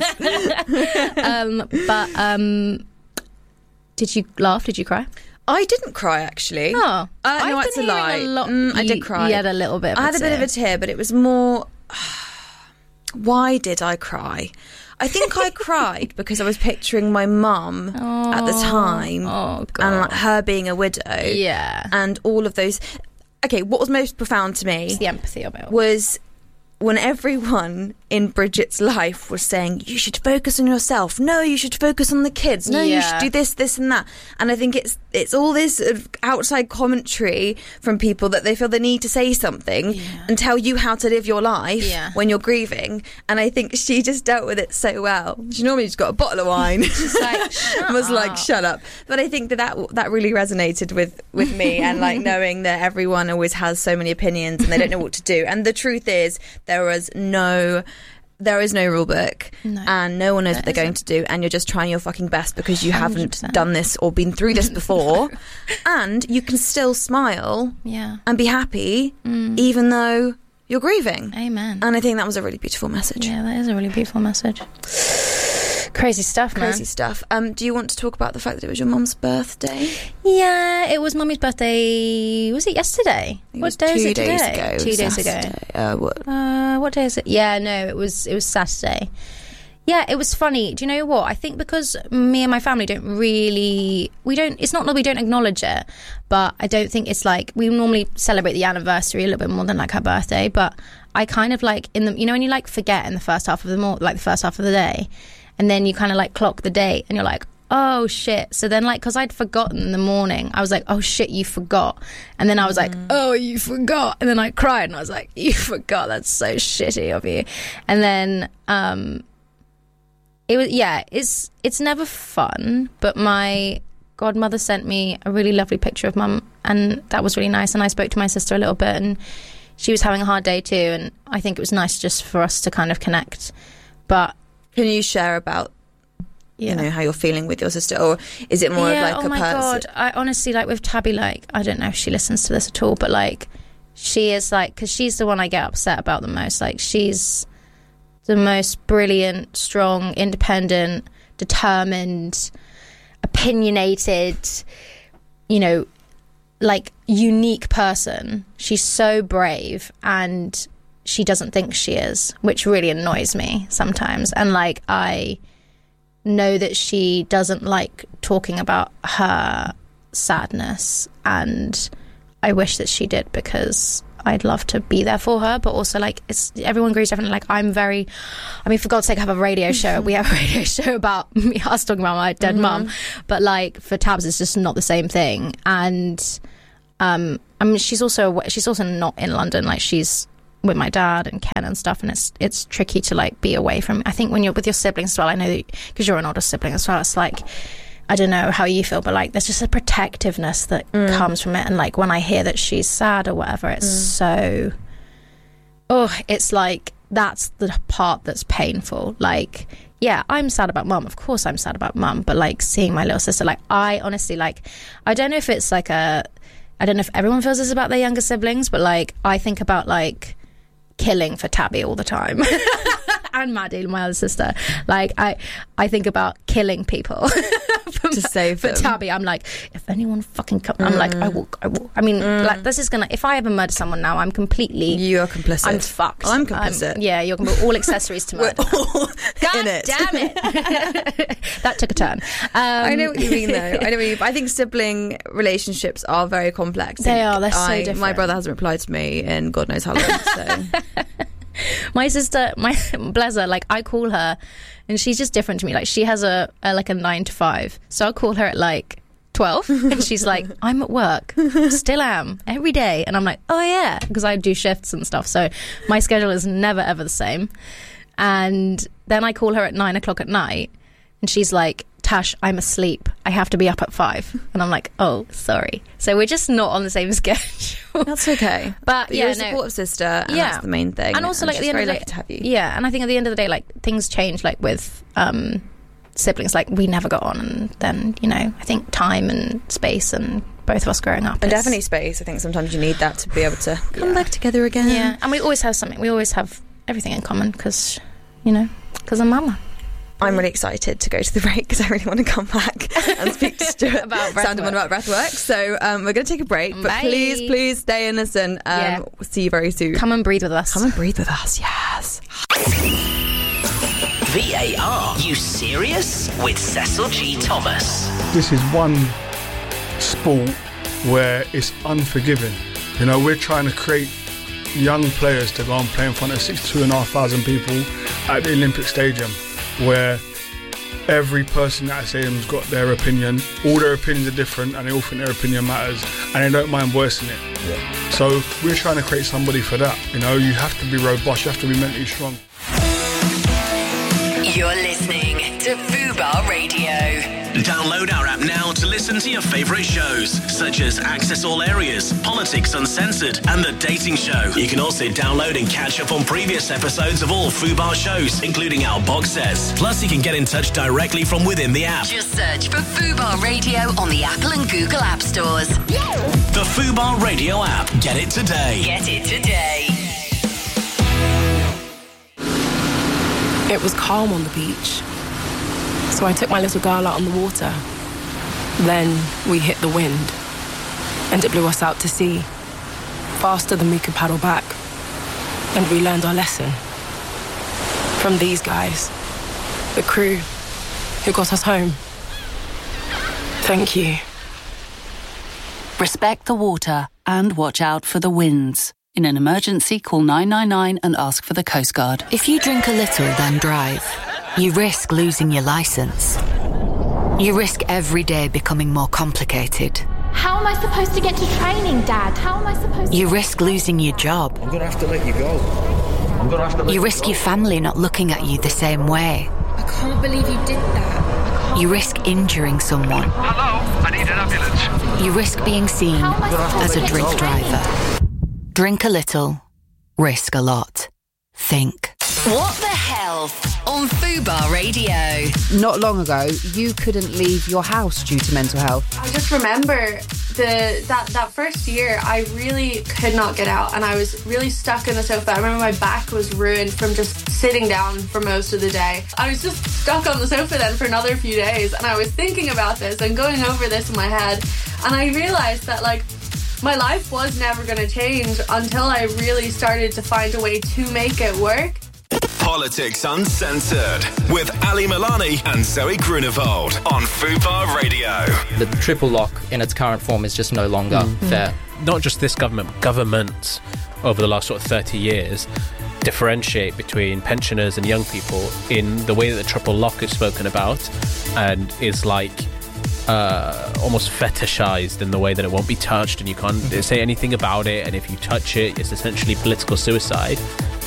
Did you laugh? Did you cry? I didn't cry, actually. Oh. No, that's a lie. I did cry. You had a little bit of I had a bit of a tear, but it was more... Why did I cry? I think I cried because I was picturing my mum at the time and like, her being a widow. Yeah. And all of those... Okay, what was most profound to me... It's the empathy of it all. Was when everyone in Bridget's life was saying, you should focus on yourself. No, you should focus on the kids. No, you should do this and that. And I think it's all this outside commentary from people that they feel the need to say something and tell you how to live your life when you're grieving. And I think she just dealt with it so well. She normally just got a bottle of wine. She's like, shut up. But I think that really resonated with me, and like knowing that everyone always has so many opinions and they don't know what to do. And the truth is, there is no rule book, and no one knows what they're going to do, and you're just trying your fucking best because you 100%. Haven't done this or been through this before. And you can still smile and be happy even though you're grieving. Amen. And I think that was a really beautiful message. Yeah, that is a really beautiful message. Crazy stuff, man. Crazy stuff. Do you want to talk about the fact that it was your mum's birthday? Yeah, it was Mummy's birthday. Was it yesterday? What day is it today? 2 days ago. What day is it? Yeah, no, it was Saturday. Yeah, it was funny. Do you know what? I think because me and my family it's not that we don't acknowledge it, but I don't think it's like, we normally celebrate the anniversary a little bit more than like her birthday, but I kind of like, when you like forget in the first half of the day, and then you kind of like clock the date and you're like, oh shit. So then like, because I'd forgotten in the morning, I was like, oh shit, you forgot. And then I was like, oh, you forgot. And then I cried and I was like, you forgot. That's so shitty of you. And then it was, it's never fun, but my godmother sent me a really lovely picture of Mum, and that was really nice. And I spoke to my sister a little bit, and she was having a hard day too, and I think it was nice just for us to kind of connect. But can you share about how you're feeling with your sister, or is it more of like oh my God, I honestly, like with Tabby, like I don't know if she listens to this at all, but like she is like, because she's the one I get upset about the most. Like she's the most brilliant, strong, independent, determined, opinionated, like unique person. She's so brave, and she doesn't think she is, which really annoys me sometimes. And like, I know that she doesn't like talking about her sadness, and I wish that she did, because I'd love to be there for her, but also like everyone grieves differently. Like for God's sake, I have a radio show. We have a radio show about us talking about my dead mum, but like for Tabs, it's just not the same thing. And I mean, she's also not in London. Like she's with my dad and Ken and stuff, and it's tricky to like be away from. I think when you're with your siblings as well, I know that because you're an older sibling as well, it's like, I don't know how you feel, but like there's just a protectiveness that comes from it. And like when I hear that she's sad or whatever, it's so, it's like that's the part that's painful. Like, yeah, I'm sad about mum, of course I'm sad about mum, but like seeing my little sister, like I honestly, like, I don't know if it's like I don't know if everyone feels this about their younger siblings, but like I think about like killing for Tabby all the time. And Maddie, my other sister. Like I think about killing people to save them. For Tabby, I'm like, if anyone fucking comes, I'm like, I will. I mean, like this is gonna. If I ever murder someone now, I'm completely. You are complicit. I'm fucked. I'm complicit. Yeah, you're all accessories to murder. God in it. Damn it! That took a turn. I know what you mean, though. I know what you mean. But I think sibling relationships are very complex. They are. They're so different. My brother hasn't replied to me in God knows how long. So. My sister, bless her, like I call her and she's just different to me. Like she has a 9 to 5. So I'll call her at like 12 and she's like, I'm at work, still am, every day. And I'm like, oh yeah, because I do shifts and stuff. So my schedule is never ever the same. And then I call her at 9 o'clock at night and she's like, Tash, I'm asleep. I have to be up at 5. And I'm like, oh, sorry. So we're just not on the same schedule. That's okay. But you're a supportive sister, and that's the main thing. And also, like, at the end of the day, to have you. Yeah, and I think at the end of the day, like, things change, like, with siblings. Like, we never got on, and then, you know, I think time and space and both of us growing up. And definitely space. I think sometimes you need that to be able to come back together again. Yeah, and we always have something. We always have everything in common because, you know, because I'm mama. I'm really excited to go to the break because I really want to come back and speak to Stuart about breathwork. So we're going to take a break, but please stay and listen. We'll see you very soon. Come and breathe with us. Come and breathe with us, yes. VAR, you serious? With Cecil G. Thomas. This is one sport where it's unforgiving. You know, we're trying to create young players to go and play in front of 62,500 people at the Olympic Stadium, where every person at that stadium's got their opinion. All their opinions are different and they all think their opinion matters and they don't mind voicing it. Yeah. So we're trying to create somebody for that. You know, you have to be robust, you have to be mentally strong. You're listening to Fubar Radio. Download our app now to listen to your favourite shows, such as Access All Areas, Politics Uncensored, and The Dating Show. You can also download and catch up on previous episodes of all Fubar shows, including our box sets. Plus, you can get in touch directly from within the app. Just search for Fubar Radio on the Apple and Google App Stores. The Fubar Radio app. Get it today. Get it today. It was calm on the beach. So I took my little girl out on the water. Then we hit the wind, and it blew us out to sea, faster than we could paddle back. And we learned our lesson. From these guys, the crew who got us home. Thank you. Respect the water and watch out for the winds. In an emergency, call 999 and ask for the Coast Guard. If you drink a little, then drive, you risk losing your licence. You risk every day becoming more complicated. How am I supposed to get to training, Dad? How am I supposed to... You risk losing your job. I'm going to have to let you go. You risk your family not looking at you the same way. I can't believe you did that. You risk injuring someone. Hello, I need an ambulance. You risk being seen as a drink driver. Drink a little, risk a lot. Think. What the Health on Fubar Radio. Not long ago, you couldn't leave your house due to mental health. I just remember that first year, I really could not get out and I was really stuck in the sofa. I remember my back was ruined from just sitting down for most of the day. I was just stuck on the sofa then for another few days and I was thinking about this and going over this in my head, and I realised that, like, my life was never going to change until I really started to find a way to make it work. Politics Uncensored with Ali Milani and Zoe Grunewald on Fubar Radio. The triple lock in its current form is just no longer fair. Not just this government, governments over the last sort of 30 years differentiate between pensioners and young people in the way that the triple lock is spoken about, and is like almost fetishized in the way that it won't be touched and you can't say anything about it, and if you touch it, it's essentially political suicide.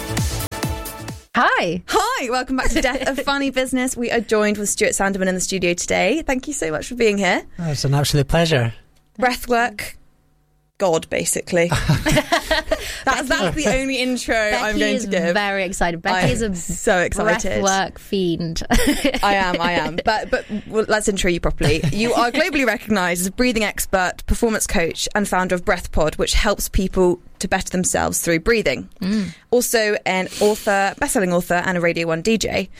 Hi, welcome back to Death of Funny Business. We are joined with Stuart Sandeman in the studio today. Thank you so much for being here. Oh, it's an absolute pleasure. Breathwork God, basically. That's the only intro I'm going to give. Very excited. Becky is so excited. Breathwork fiend. I am. But well, let's intro you properly. You are globally recognised as a breathing expert, performance coach, and founder of BreathPod, which helps people to better themselves through breathing. Also an author, best-selling author, and a Radio 1 DJ.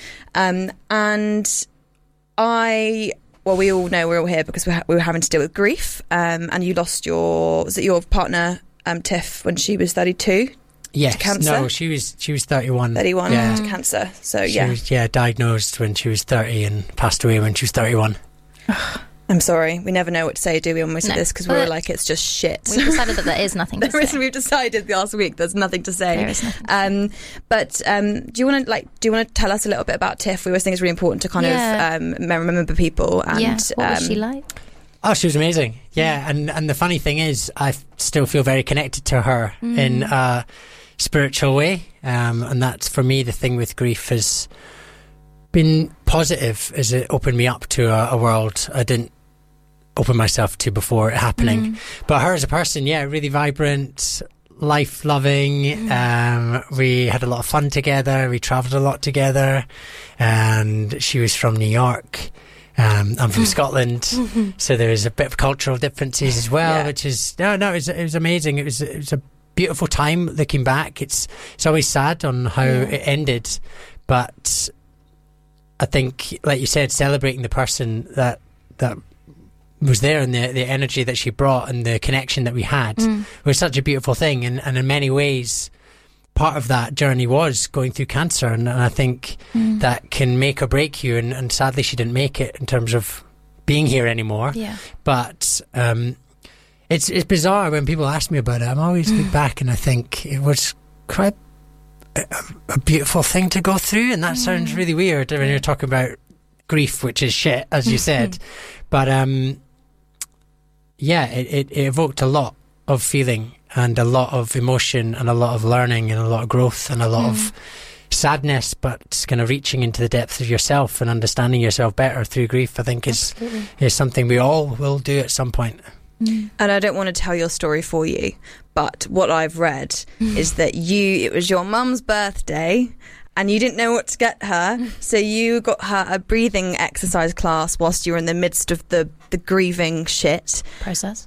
Well, we all know we're all here because we were having to deal with grief, and you lost your partner, Tiff, when she was 32 yes, to cancer? No, she was 31. 31 yeah. to cancer, so she was diagnosed when she was 30 and passed away when she was 31. I'm sorry, we never know what to say, do we, when we say this, because we're like, it's just shit. We've decided that there is nothing to say. We've decided last week there's nothing to say. There is nothing. But do you want to tell us a little bit about Tiff? We always think it's really important to kind of remember people. And what was she like? Oh, she was amazing. Yeah, and the funny thing is, I still feel very connected to her in a spiritual way, and that's, for me, the thing with grief has been positive, as it opened me up to a world I didn't open myself to before it happening. But her as a person, really vibrant, life-loving. We had a lot of fun together. We travelled a lot together, and she was from New York. I'm from Scotland, so there was a bit of cultural differences as well, which is it was amazing. It was a beautiful time looking back. It's always sad on how it ended, but I think, like you said, celebrating the person that was there and the energy that she brought and the connection that we had was such a beautiful thing. And in many ways, part of that journey was going through cancer. And I think that can make or break you. And sadly, she didn't make it in terms of being here anymore. Yeah. But it's bizarre when people ask me about it. I'm always look back and I think it was quite a beautiful thing to go through. And that sounds really weird when you're talking about grief, which is shit, as you said. But it evoked a lot of feeling and a lot of emotion and a lot of learning and a lot of growth and a lot of sadness, but kind of reaching into the depths of yourself and understanding yourself better through grief, I think is something we all will do at some point. And I don't want to tell your story for you, but what I've read is that it was your mum's birthday and you didn't know what to get her, so you got her a breathing exercise class whilst you were in the midst of the grieving shit process.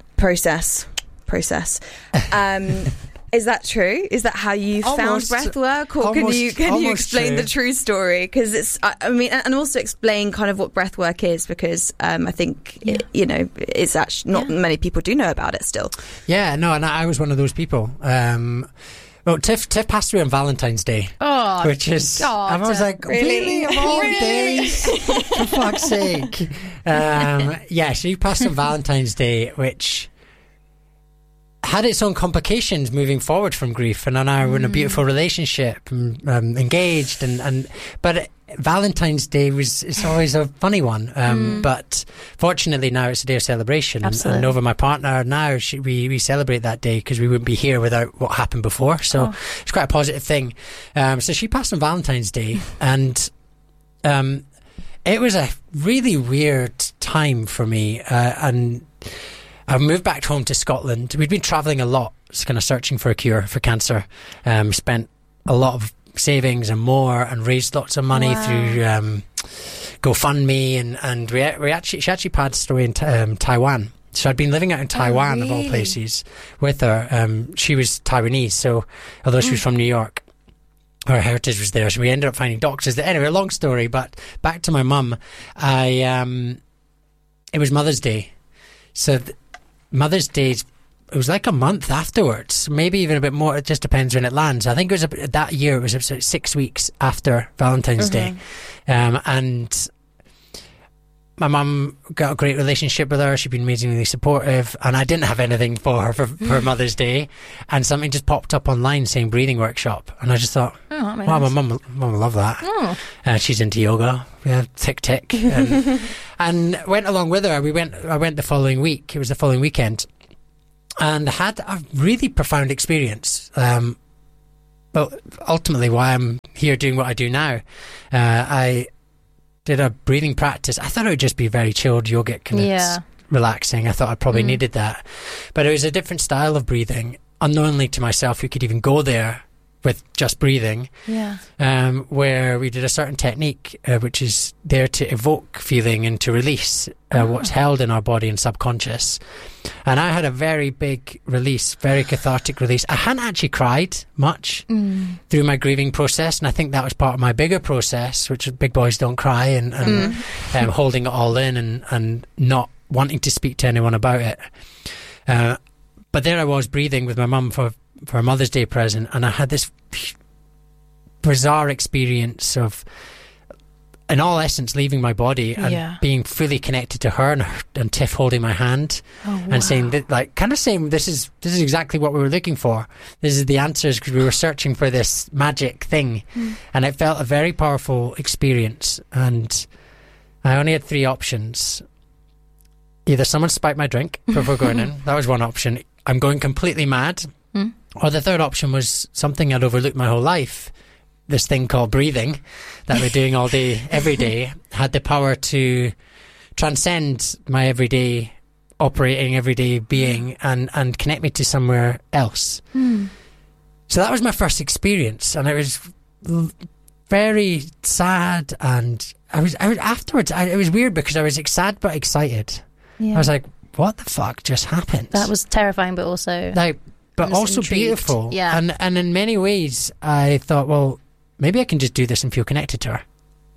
Is that true? Is that how you found breathwork, or can you explain the true story? Because it's, and also explain kind of what breathwork is, because I think it's actually not many people do know about it still. Yeah, no, and I was one of those people. Well, Tiff passed away on Valentine's Day, which is God, I was like, really? Of all days, for fuck's sake. She passed on Valentine's Day, which had its own complications moving forward from grief, and now we're in a beautiful relationship, engaged, but Valentine's Day it's always a funny one, but fortunately now it's a day of celebration, and Nova, my partner, now we celebrate that day because we wouldn't be here without what happened before, so it's quite a positive thing. So she passed on Valentine's Day, and it was a really weird time for me, and I moved back home to Scotland. We'd been travelling a lot, kind of searching for a cure for cancer. Spent a lot of savings and more, and raised lots of money through GoFundMe, and she actually passed away in Taiwan. So I'd been living out in Taiwan, of all places, with her. She was Taiwanese, so although she was from New York, her heritage was there. So we ended up finding doctors. Anyway, long story, but back to my mum. It was Mother's Day, so Mother's Day, it was like a month afterwards, maybe even a bit more. It just depends when it lands. I think it was that year, it was about 6 weeks after Valentine's Day. And my mum got a great relationship with her. She'd been amazingly supportive, and I didn't have anything for her for Mother's Day, and something just popped up online saying breathing workshop, and I just thought, wow, my mum will love that. She's into yoga. Yeah, tick, and went along with her. I went the following week. It was the following weekend, and had a really profound experience. Well, ultimately, why I'm here doing what I do now, I did a breathing practice. I thought it would just be very chilled, yogic, and relaxing. I thought I probably needed that. But it was a different style of breathing, unknowingly to myself, who could even go there with just breathing, where we did a certain technique which is there to evoke feeling and to release what's held in our body and subconscious. And I had a very big release, very cathartic release. I hadn't actually cried much through my grieving process, and I think that was part of my bigger process, which is big boys don't cry, and holding it all in and not wanting to speak to anyone about it. But there I was breathing with my mum for a Mother's Day present, and I had this bizarre experience of, in all essence, leaving my body and being fully connected to her, and Tiff holding my hand and saying that, like, kind of saying, this is exactly what we were looking for. This is the answers, because we were searching for this magic thing. And it felt a very powerful experience. And I only had 3 options. Either someone spiked my drink before going in. That was one option. I'm going completely mad. Or the third option was something I'd overlooked my whole life. This thing called breathing that we're doing all day, every day, had the power to transcend my everyday operating, everyday being, and connect me to somewhere else. So that was my first experience, and it was very sad. And I was afterwards. It was weird because I was sad but excited. I was like, "What the fuck just happened?" That was terrifying, but also but also intrigued. Beautiful. Yeah. And in many ways, I thought, well, maybe I can just do this and feel connected to her.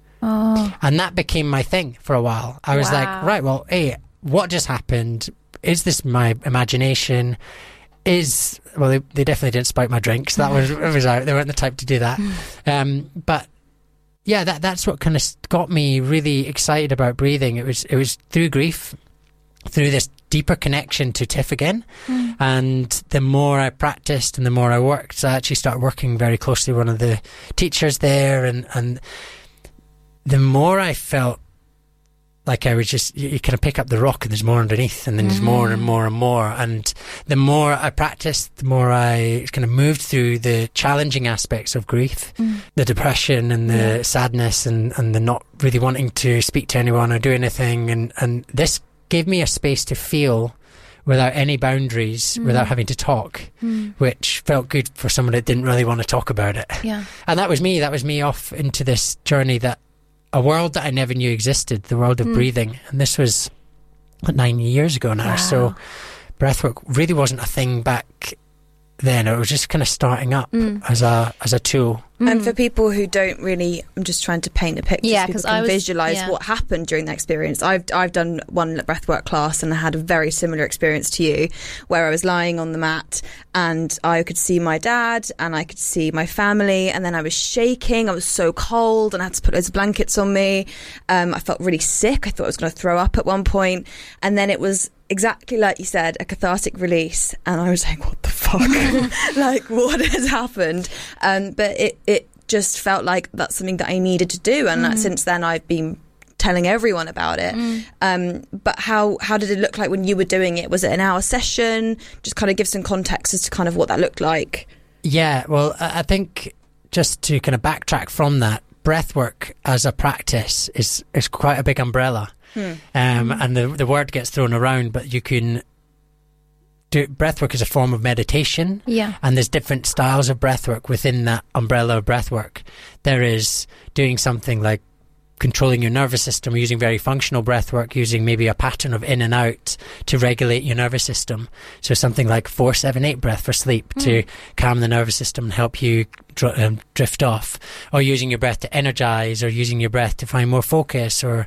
And that became my thing for a while. I was like, right, well, hey, what just happened? Is this my imagination? They definitely didn't spike my drinks. That was out. They weren't the type to do that. But yeah, that's what kind of got me really excited about breathing. It was through grief, through this deeper connection to Tiff again. And the more I practiced and the more I worked, I actually started working very closely with one of the teachers there, and the more I felt like I was just, you kind of pick up the rock and there's more underneath, and then there's more and more and more. And the more I practiced, the more I kind of moved through the challenging aspects of grief, the depression and the sadness and the not really wanting to speak to anyone or do anything. And this gave me a space to feel without any boundaries, without having to talk, which felt good for someone that didn't really want to talk about it. And that was me off into this journey, that a world that I never knew existed, the world of breathing. And this was 9 years ago now. So breathwork really wasn't a thing back then. It was just kind of starting up as a tool. And for people who don't really, I'm just trying to paint a picture so people can visualise what happened during that experience. I've done one breathwork class, and I had a very similar experience to you, where I was lying on the mat and I could see my dad and I could see my family, and then I was shaking. I was so cold and I had to put loads of blankets on me. I felt really sick. I thought I was going to throw up at one point. And then it was exactly like you said, a cathartic release, and I was like, what the fuck? Like, what has happened? But it just felt like that's something that I needed to do, and since then I've been telling everyone about it. But how did it look like when you were doing it? Was it an hour session? Just kind of give some context as to kind of what that looked like. Yeah, well, I think just to kind of backtrack from that, breathwork as a practice is quite a big umbrella. And the word gets thrown around, but you can do breathwork as a form of meditation. And there's different styles of breathwork within that umbrella of breathwork. There is doing something like controlling your nervous system, using very functional breathwork, using maybe a pattern of in and out to regulate your nervous system. So something like 4-7-8 breath for sleep to calm the nervous system and help you drift off, or using your breath to energize, or using your breath to find more focus. Or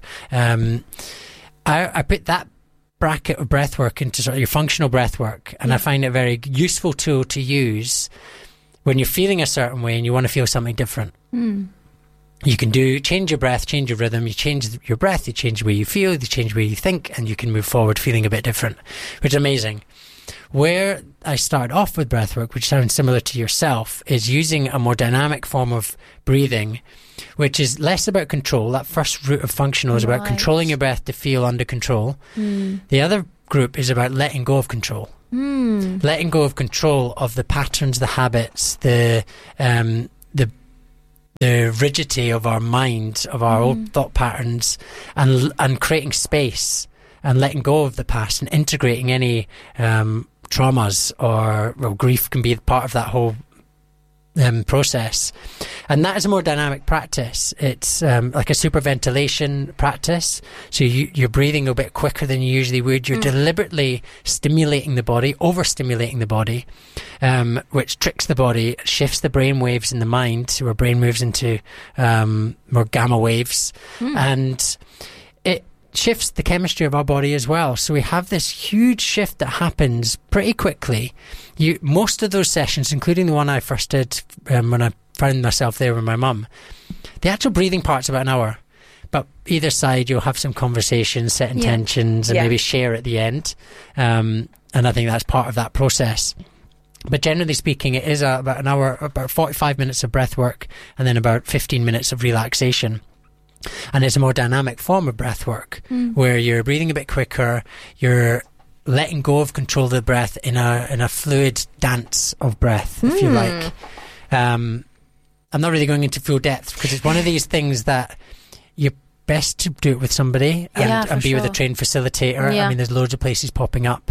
I put that bracket of breathwork into sort of your functional breathwork, and I find it a very useful tool to use when you're feeling a certain way and you want to feel something different. you can change your breath, change your rhythm, you change your breath, you change the way you feel, you change the way you think, and you can move forward feeling a bit different, which is amazing. Where I started off with breathwork, which sounds similar to yourself, is using a more dynamic form of breathing, which is less about control. That first route of functional is about controlling your breath to feel under control. The other group is about letting go of control. Letting go of control of the patterns, the habits, the rigidity of our mind, of our old thought patterns, and creating space and letting go of the past and integrating any traumas or grief can be part of that whole process. And that is a more dynamic practice. It's like a superventilation practice. So you're breathing a bit quicker than you usually would. You're deliberately stimulating the body, overstimulating the body, which tricks the body, shifts the brain waves in the mind. So our brain moves into more gamma waves. And it shifts the chemistry of our body as well. So we have this huge shift that happens pretty quickly. Most of those sessions, including the one I first did when I found myself there with my mum, the actual breathing part's about an hour. But either side, you'll have some conversations, set intentions, and maybe share at the end. And I think that's part of that process. But generally speaking, it is about an hour, about 45 minutes of breath work, and then about 15 minutes of relaxation. And it's a more dynamic form of breath work where you're breathing a bit quicker, you're letting go of control of the breath in a fluid dance of breath, if you like. I'm not really going into full depth because it's one of these things that you're best to do it with somebody and be with a trained facilitator. I mean, there's loads of places popping up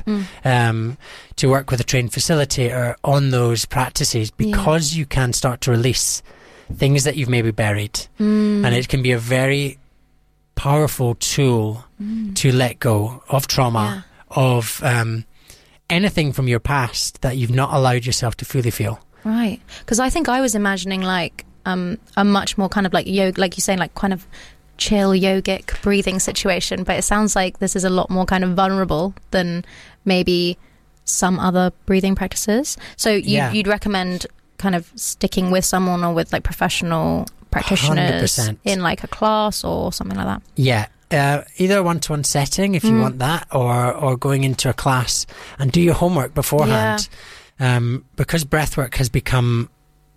to work with a trained facilitator on those practices because you can start to release things that you've maybe buried, and it can be a very powerful tool to let go of trauma, of anything from your past that you've not allowed yourself to fully feel. Right, because I think I was imagining like a much more kind of like yoga, like you're saying, like kind of chill yogic breathing situation, but it sounds like this is a lot more kind of vulnerable than maybe some other breathing practices. So you'd recommend kind of sticking with someone or with like professional practitioners 100%. in like a class or something like that? Either a one-to-one setting if you want that, or going into a class and do your homework beforehand. Because breathwork has become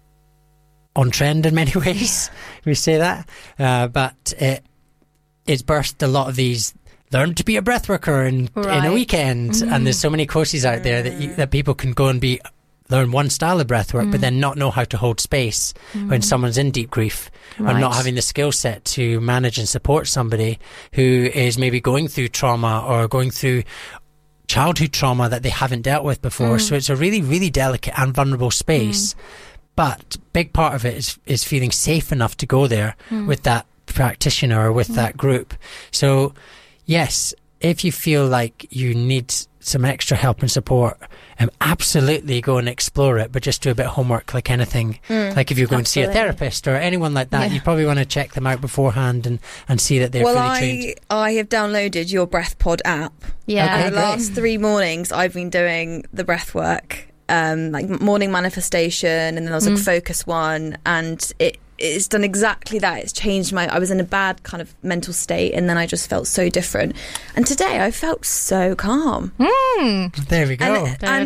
on trend in many ways, we say that, but it's birthed a lot of these learn to be a breathworker in a weekend, and there's so many courses out there that people can go and learn one style of breathwork, but then not know how to hold space when someone's in deep grief, or not having the skill set to manage and support somebody who is maybe going through trauma or going through childhood trauma that they haven't dealt with before. So it's a really, really delicate and vulnerable space. But big part of it is feeling safe enough to go there with that practitioner or with that group. So yes, if you feel like you need some extra help and support, absolutely go and explore it, but just do a bit of homework like anything. Like if you're going to see a therapist or anyone like that, you probably want to check them out beforehand and see that they're fully trained. I have downloaded your BreathPod app. The last 3 mornings I've been doing the breath work, like morning manifestation, and then there was a focus one, and it's done exactly that. It's changed I was in a bad kind of mental state, and then I just felt so different. And today I felt so calm. There we go.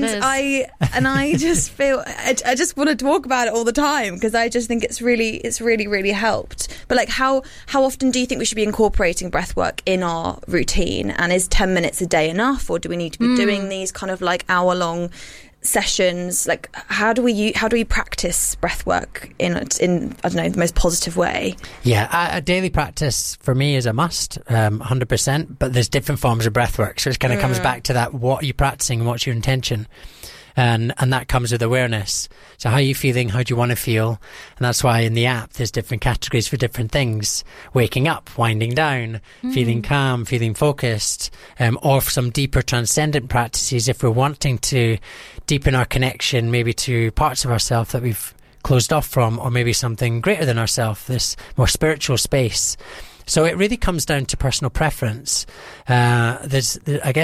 I just feel I just want to talk about it all the time because I just think it's really really helped. But like how often do you think we should be incorporating breath work in our routine? And is 10 minutes a day enough, or do we need to be doing these kind of like hour-long sessions? Like how do we practice breath work in I don't know, the most positive way? A daily practice for me is a must, 100%, but there's different forms of breath work, so it kind of comes back to that: what are you practicing and what's your intention? And that comes with awareness. So how are you feeling? How do you want to feel? And that's why in the app there's different categories for different things: waking up, winding down, feeling calm, feeling focused, or some deeper transcendent practices if we're wanting to deepen our connection maybe to parts of ourselves that we've closed off from, or maybe something greater than ourselves, this more spiritual space. So it really comes down to personal preference. There's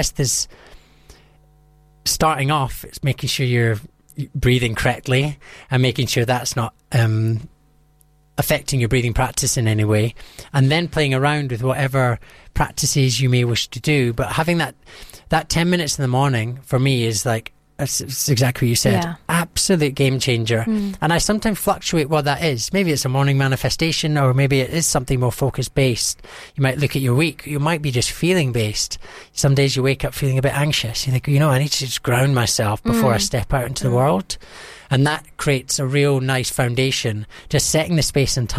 starting off, it's making sure you're breathing correctly and making sure that's not a affecting your breathing practice in any way, and then playing around with whatever practices you may wish to do. But having that 10 minutes in the morning for me is like, it's exactly what you said. Yeah. Absolute game changer. And I sometimes fluctuate what that is. Maybe it's a morning manifestation, or maybe it is something more focus based. You might look at your week. You might be just feeling based. Some days you wake up feeling a bit anxious. You think, I need to just ground myself before I step out into the world. And that creates a real nice foundation, just setting the space and time